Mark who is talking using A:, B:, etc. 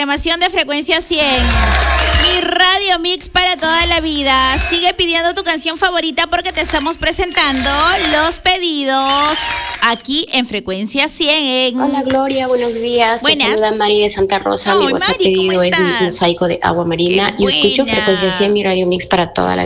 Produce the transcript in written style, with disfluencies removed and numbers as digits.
A: programación de Frecuencia 100. Mi radio mix para toda la vida. Sigue pidiendo tu canción favorita porque te estamos presentando los pedidos aquí en Frecuencia 100.
B: Hola Gloria, buenos días.
A: Buenas.
B: Te saluda Mari de Santa Rosa.
A: Ay,
B: Mi WhatsApp
A: Mari, ¿cómo
B: pedido es
A: estás?
B: Mosaico de Agua Marina.
A: Qué
B: Yo escucho
A: buena.
B: Frecuencia 100, mi radio mix para toda la